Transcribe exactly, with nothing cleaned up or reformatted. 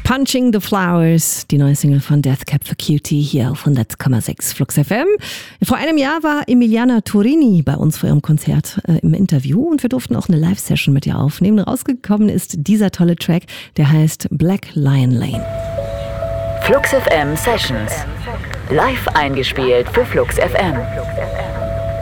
Punching the Flowers, die neue Single von Death Cab for Cutie hier auf hundert Komma sechs Flux F M. Vor einem Jahr war Emiliana Turini bei uns vor ihrem Konzert äh, im Interview und wir durften auch eine Live-Session mit ihr aufnehmen. Rausgekommen ist dieser tolle Track, der heißt Black Lion Lane. Flux F M Sessions. Live eingespielt für Flux F M.